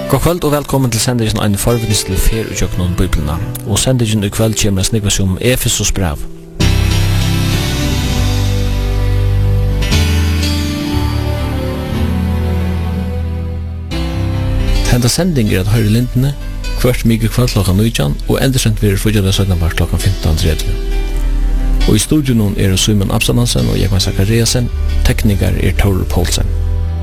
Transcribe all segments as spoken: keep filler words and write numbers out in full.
God kveld og velkommen til sendingen en forberedelse til fer og jøkken Bibelna. Og sendingen i kveld kommer snakka seg om Efesos brev. Henda sending er at høyre lindene hvert mykje kveld klokka nitjan og endersendt vi er fortsatt søgna var klokka fimtan tretti. Og i studion nun er Simon Absalonsen og Jekman Zakariasen, tekniker er Tore Poulsen.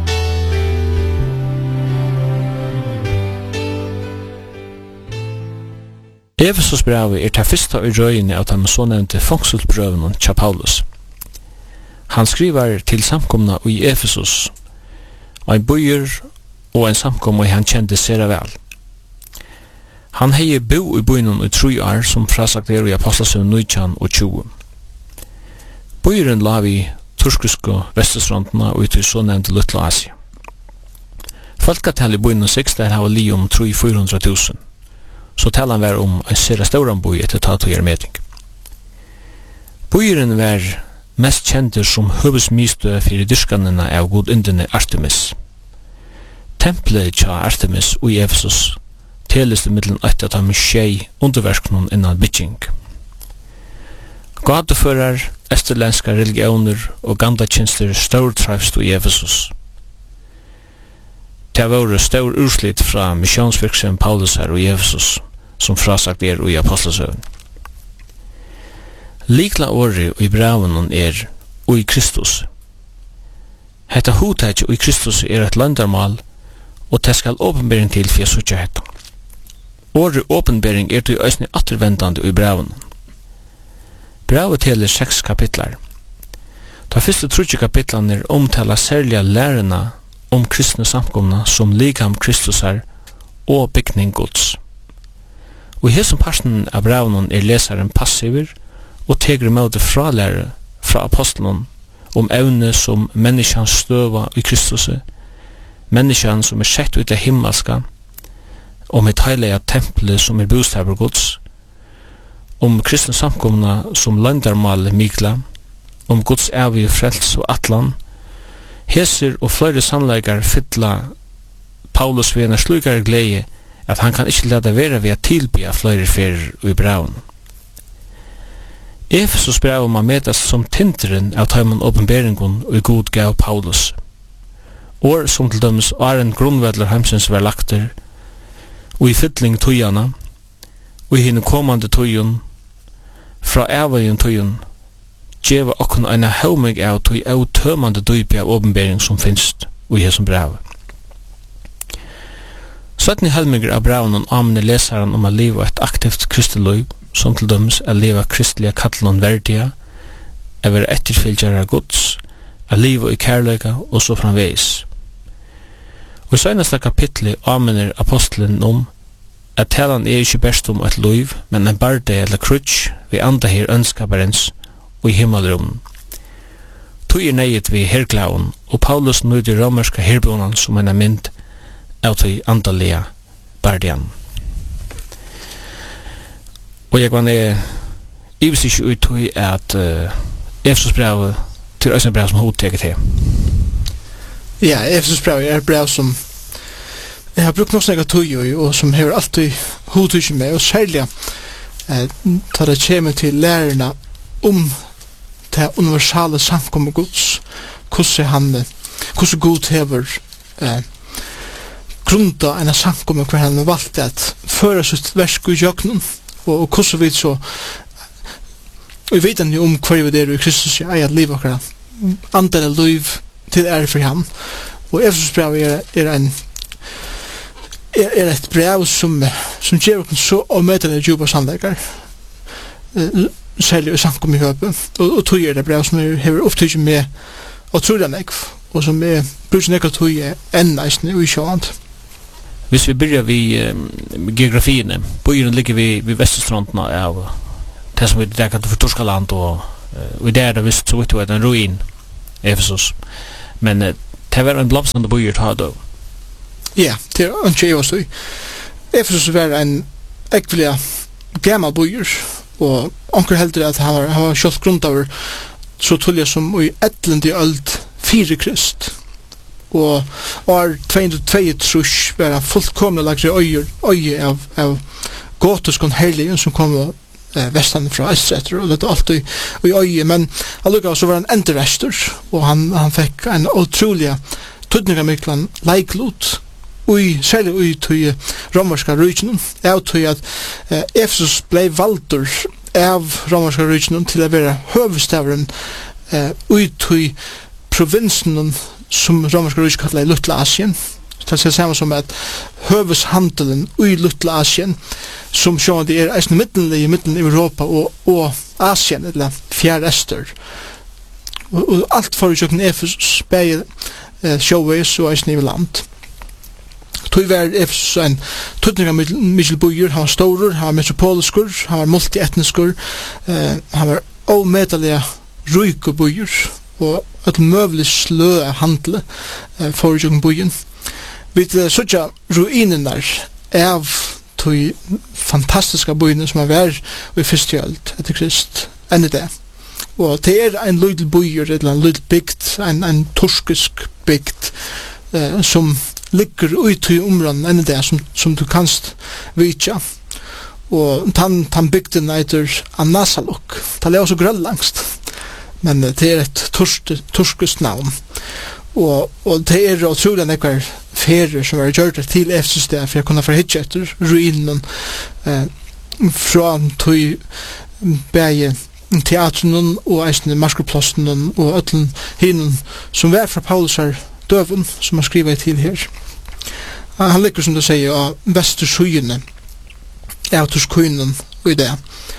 Efesos brevet er til fyrsta i røyene av de så nevnte fangselprøvene til Paulus. Han skriver til samkomna i Efesos, en bøyer og en samkomna han kjente sere vel. Han hei bo i bøynen i tru år som frasagt er i Apostlesøn nitjan og tjue. Bøyeren la vi turskiske vestesfrontene og ut i så nevnte Lutla Asia. Folketall i bøynen seks der har li om tru fire hundre tusen. Så talar han var om en sera stauran boi etter tato gjer meting. Boiren var mest kjenter som høvesmistø fyrir dyrkanina av god indene Artemis. Tempelet tja Artemis og i Efesos telest i middelen eit at han med tjei underversknun innan bygging. Gateførar, esterlenska religioner og gamla tjenester staurtrafst i Efesos. Det var stor urslit fra missionsvirksam Paulus her i Efesos, som frasagt er i Apostlesøvn. Likla åri i braven er og i Kristus. Hetta hotet og i Kristus er et landarmal, og det skal åpenbering til for suttja hetta. Åri åpenbering er til øysne attervendande i braven. Bravet teler seks kapitlar. De første trutje kapitlene omtaler særlig lærerne om kristne samkomna som likam Kristus er og byggning Guds. Og i hesson parten av braven er lesaren passiver og tegrer møte fra lære fra apostelen om evne som menneskans støva i Kristus, menneskjan som er sett ut av himmelska, om et heilige tempelet som er bostaver Guds, om kristne samkomna som landarmal mikla, om Guds evige frels og atlan. Heser og flere sannleikar fylla Paulus ved en slukare glede at han kan ikke lade være ved å tilbya flere ferir i braun. Efesos braun må metas som tinteren av tøyman åpenberingen og i god gav Paulus. År som til dømes Aren grunnvedler heimsens var lakter, og i fytling tøyana, og i henne kommande tøyen, fra evigjen tøyen, djeva okkun eina haumig av tøy av tømande døypi av åpenbering som finst og i hesson brav. Søtni helminger av braven amne lesaren om a liva et aktivt kristeløy, som til dømes a liva kristelige kattelon verdia, a vera etterfylgjara Guds, a liva i kærleika og så framveis. Og i søgnasta kapitli amner apostelen om at talan er ikkje best om et løyv, men en barde eller krutsk vi anda her ønskabarens og i himmelrummen. Tui er neiet vi herklaun, og Paulus nøyde romerska herbonan som en mynd av tui andalega bardian. Og jeg vann er ivis ikkje ut tui at uh, Efesos brev til Øystein brev som hodteget her. Ja, Efesos brev er brev som jeg har brukt noe snakka tui og som hever alltid hodteget med, og særlig eh, tar det kjemme til lærerna om det universale samkommet Guds, hvordan han, hvordan Gud hever eh, grunda en samkommet hver han valgte at føre sitt versk i jøknen, og, og hvordan vi så og vi vet han jo om hver vi er i Kristus, ja, at liv akkurat andre liv til ære for ham, og Efesos brev er, er en er, er et brev som som gjør oss så omøtende djupa sannleikar, særlig i samkom i høpe, og, og tog er det brev som er, hever opptidget med og tror det nekv, og som er bruker nekv tog er enn eisne og i sjåland. Hvis vi byrjar vi um, geografiene, bøyren ligger vi vid vestestronten av det som vi dekket for Torskaland, og uh, der er det visst så vidt det er en ruin, Efesos. Men uh, det var en blomstande bøyer ta da. Ja, det er en tjej Efesos var en ekvelig gammal bøyer, og onker heldur at han var, han var kjølt grunnt over så tullig som i ettlende øld fire krist. og år två tusen tvåhundratvå var fullkomna lagre øyer, øye av, av gotiskon herligen som kom eh, vestan fra Østretter, og det er alltid i øye, men allukka så var han enderester, og han, han fikk en utrolig tydningamiklan leiklot, og særlig ui til romerska rujtjennom, av til at eh, Efesus blei valdur av romerska rujtjennom til å være høvestavren eh, ui til provinsen som romerska rujtjennom kallar i Lutla Asien. Det er samme som at høveshandelen ui Lutla Asien, som sjå det er eisne middelige i middelen i Europa og, og Asien, eller fjerde øster. Og, og alt for å kjøkken Efesus beie eh, sjåveis og eisne i land. Tui var Efesus en tutninga Michel Buyer, han var stor, han var metropoliskur, han var multietniskur, eh, han var omedaliga ruiku Buyer, og et møvlig slø handle eh, for jungen Buyen. Vi uh, suttja ruinenar av tui fantastiska Buyene som har vært i fyrste ølt etter Krist, enn i det. Og det er en lydel Buyer, eller en lydel bygd, en, en turskisk bygd, eh, som ligger ut i områden enn det som, som du kanst vitja. Og tan, tan bygden eiter Anasaluk. Det er også grønlangst, men det er et turskisk navn. Og, og det er utrolig nekkar ferier som er gjort til Efesus der for å kunne forhitje etter ruinen eh, fra tog beie teatren og eisne marskerplassen og øtlen hinen som var fra Paulus her døven som han skriver til her. Han ligger som du sier av vestersøyene av Turskuinen og i det.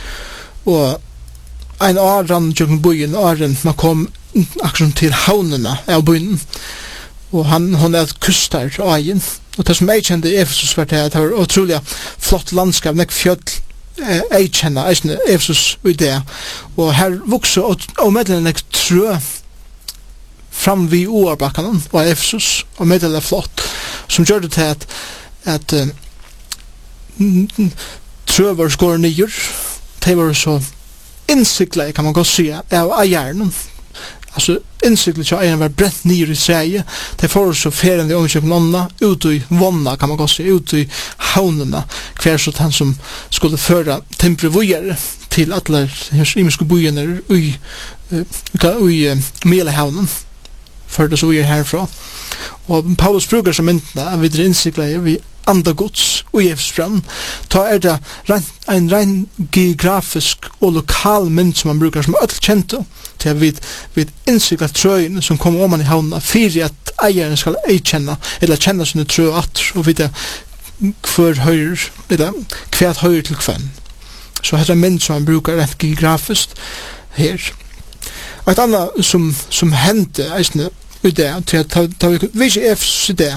Og en åren jøkken byen, åren man kom akkurat til havnene av byen, og han, han er et kustar av egen. Og det som jeg kjente i Efesus var det at det var utrolig flott landskap, nek fjøll jeg kjenner, jeg kjenner Efesus i det. Og her vokser og, og meddelen nek trø fram vid Oarbakken og Efesus, og meddelen er flott, som gjør det til at, at uh, trø var skåret nyer, det var så innsiklet, kan man godt si, av eieren. Altså, innsiklet til eieren var brent nyer i Sverige. Det får så ferien i omkjøkken ånda, ut i vonna, kan man godt si, ut i havnene, hver så han som skulle føre tempere vujere til alle imiske bojene i, i, i Melehavnen, før det så vujere herfra. Og Paulus bruker som myndene, av videre innsiklet vi andre gods og Efesbrand, ta er det en rein geografisk og lokal mynd som man brukar som er alt kjente til at vi, vi innsiklet trøyene som kommer om man i havna fyrir at eierne skal eikjenne eller kjenne sine trøy atter og vite hver høyre eller hvert høyre til kvann. Så det er en mynd som man brukar rent geografisk her. Og et annet som, som hendte eisne i det, til at ta vi ikke Efesus i det,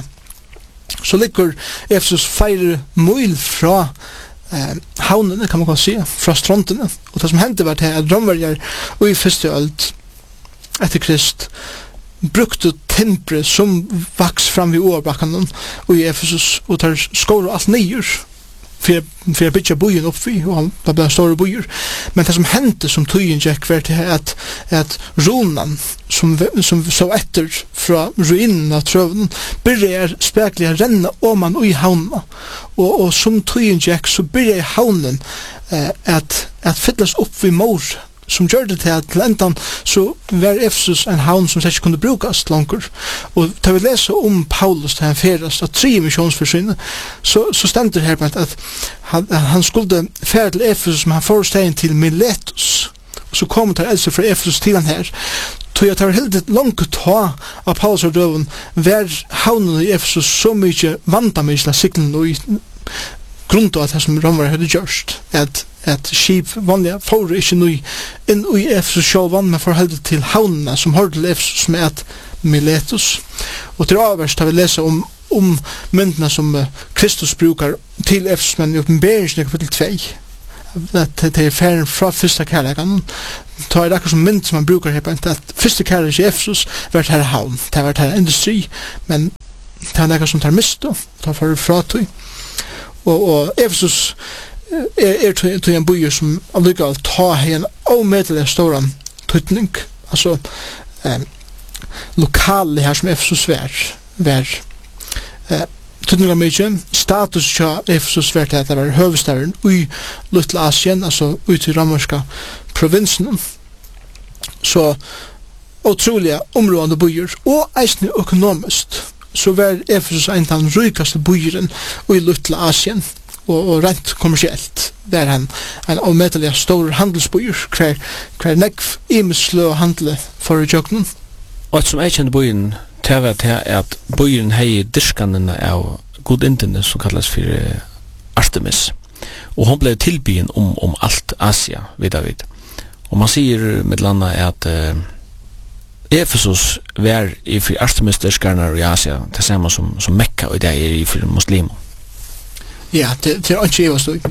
så ligger Efesus feire mil fra eh, havnene, kan man kan si, fra strontene. Og det som hendte var til at romverger og i første ølt etter Krist brukte tempre som vaks fram vid Oarbakken og i Efesus og tar skåret alt nyer for, for å bytja bojen opp vi, og han ble store bojer. Men det som hendte som tøyen gikk var til at, at ronan som, som så etter fra ruinen av trøven begynner spekelig å renne om man i havna. Og, og som tøyen gikk så begynner havnen eh, at, at fylles opp vid mor, som gjør det til at til endan så var Efesus en havn som ikke kunne brukast langer. Og da vi leser om Paulus til han ferast av tre missionsforsynet, så, så stender her på at han, han skulle fære til Efesus, men han får stegen til Miletus. Og så kom det eldste fra Efesus til han her. Så jeg tar helt langt ta av Paulus og døven, var havnen i Efesus så mye vandamissla siklen og i grunn av at det som Romer hadde gjørst, at at skip vanliga får ikke noe inn i Efesus sjålvan, men får holde til havnene som har til Efesus med at Miletus. Og til avverst har vi lese om, om myndene som Kristus brukar til Efesus, men i oppenberingen i kapittel to, at det er ferien fra første kærlekan. Ta er akkurat som mynd som man brukar her på at første kærlek i Efesus var til havn, det var til industri, men det er akkurat som tar mist, og tar for fra tog. Og, og Efesus er, er til, til en byer som allikevel tar en omedelig stor tøytning, altså eh, lokale her som Efesus vær, var eh, tydninga mykje. Status tja Efesus var til at det var høvestaren ui Luttel Asien, altså ui til romerska provinsen. Så utroliga områdande byer, og eisne økonomiskt, så var Efesus en av den rykaste byren ui Luttel Asien, og, og rent kommersielt. Der han en avmetelig stor handelsbyer, hver, hver nekv imeslø og handle for i jøkken. Og et som jeg kjente byen, det var til at byen hei dyrkanene av godindene som kallas for Artemis. Og hun ble tilbyen om, om alt Asia, vid og vid. Og man sier med landa at uh, Efesus var i for Artemis dyrkaner i Asia, det samme som, som Mekka, og det er i for muslimer. Ja, det, det er ikke jeg også.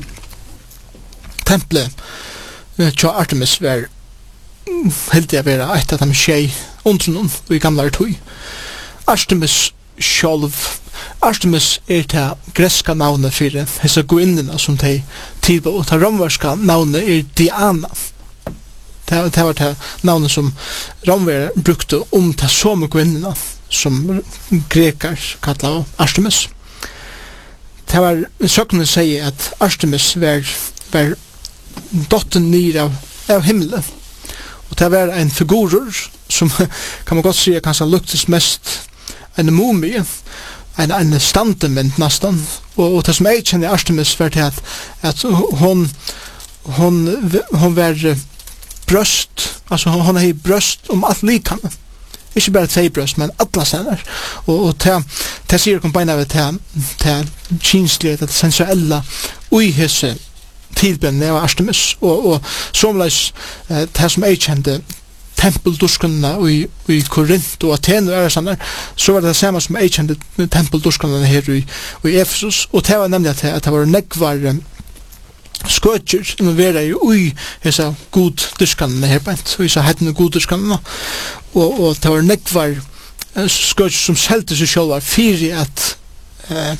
Tempelet til Artemis var helt jeg være et av dem skjei under noen i gamle tøy. Artemis sjálv. Artemis er det greska navnet for hese guinnene som de tilbå, og det romverska navnet er Diana. Det, det var det navnet som romver brukte om de samme guinnene som grekar kallar Artemis. Det var søkene sier at Artemis var, var dotten nir av, av himmelen. Og det var en figurer som kan man godt si kanskje luktes mest en mumie, en, en standement nastan. Og, og det som jeg kjenner Artemis var til at, at hon, hon, hon var brøst, altså hon, hon er brøst om alt likane. Ikke bare tvei brøst, men alla senere. Og, og til, til sier kom beina ved til, til kinslige, til sensuella, ui hese tilbjørn av Artemis. Og, og somleis, eh, det som jeg kjente, tempelduskunna i, i Korint og Aten og Erasander, så var det det samme som jeg kjente tempelduskunna her i, i Efesus. Og det var nemlig at, at det var negvar skøtjer involvera i ui hesa god duskunna her bænt, og hesa hettene god duskunna. Og, og det var negvar skøtjer som selte seg sjálvar fyrir at eh,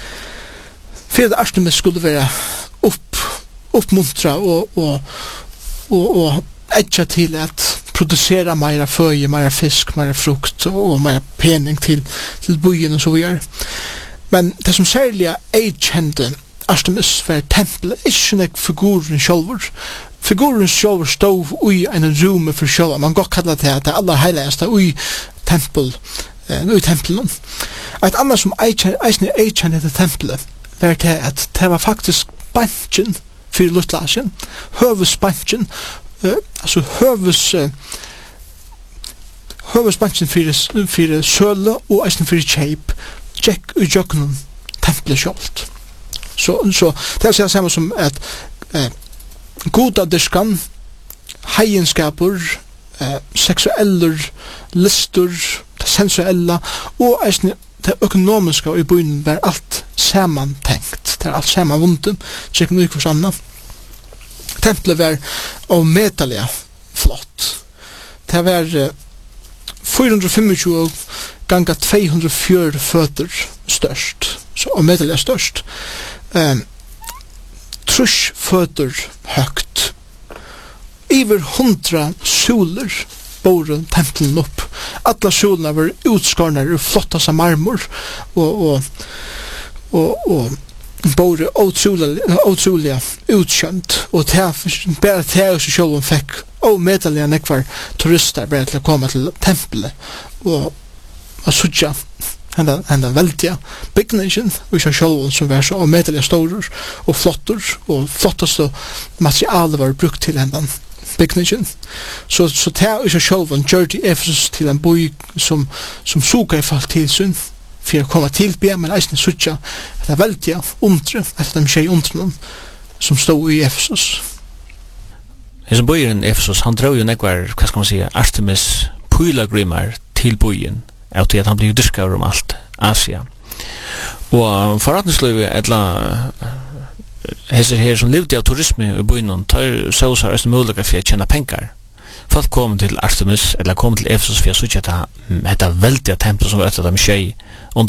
fyrir at Artemis skulle være opp, oppmuntra og, og, og, og etja til at producera meira føje, meira fisk, meira frukt og meira pening til, til byen og så videre. Men det som særlig jeg kjente Artemis var tempelet, ikke nek figuren sjálfur. Figuren sjálfur stod ui en rume for sjálfur. Man godt kallar det at det aller heiligste ui tempel, uh, ui tempelen. Et annet som jeg kjente det tempelet var det at det var faktisk bantjen for Lutlasjen, høvesbantjen, Uh, altså høves uh, høvesbantjen fyrir, fyrir søle og eisen fyrir kjeip tjekk i jøkkenen tempelet sjålt. Så, så det er samme som at uh, godadiskan, heienskaper, uh, seksueller, lister, det sensuella og eisen det økonomiska og i byen var alt samantenkt. Det er alt saman vunden, tjekk noe hos anna. Tempelet var av metalliga flott. Det var uh, fire hundre tjuefem ganga to hundre og fire føtter størst. Så av metalliga størst. Um, Trusch føtter høgt. Iver hundra soler bor tempelen opp. Alla solerna var utskarnar og flottas av marmor og, og, og, og både otroliga utkjønt og bare til seg selv hun fikk og medalja nekvar turister bare til å komme til tempelet og og sutja henda, henda veldiga bygningen og seg selv som var så og medalja storer og flotter og flotteste materialet var brukt til henda bygningen så, så til seg selv gjør de Efesus til en boi som, som suka i fall til sunn for å komme til be, men eisne sutja det er veldig undre, etter de tjei undre som stod i Efesus. Hesen bøyeren Efesus, han drar jo nekvar, hva skal man si, Artemis pilgrimar til bøyen, av til at han blir dyrkar om alt Asia. Og forretningsløyve, etla hesen her som levde av turisme i bøyen, tar sås har eisne mulighet for å tjene pengar. Folk kom til Artemis, eller kom til Efesus for å sutja at det er veldig tempel som var etter dem tjei